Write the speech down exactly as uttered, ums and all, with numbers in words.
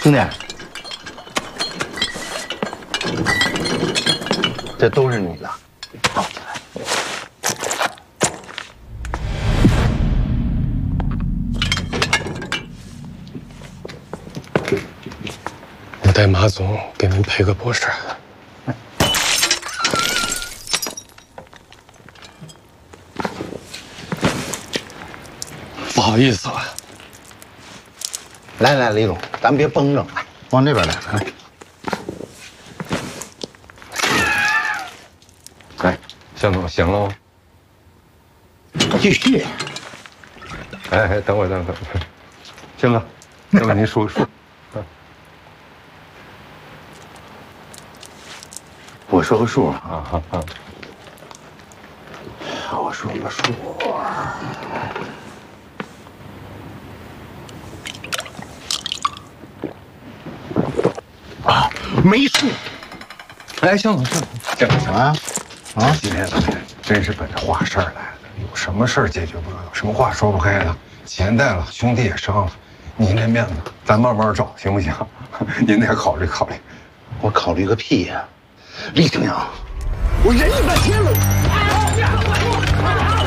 兄弟，这都是你的，抱起来。 我带马总给您赔个不是。不好意思了。 来来，李总，咱别绷着，来，往这边来，来。 来，向总，行了吗？ 继续。 哎哎，等会儿，等会儿，行哥，要不您数个数？ 我说个数啊啊啊！ 我说个数。啊，没数。 哎，向总，向总，向总， 啊啊！ 今天咱们真是奔着话事儿来的，有什么事儿解决不了，有什么话说不开的，钱带了，兄弟也伤了，您这面子咱慢慢找，行不行？您得考虑考虑。 我考虑个屁呀！李成阳，我忍你半天了。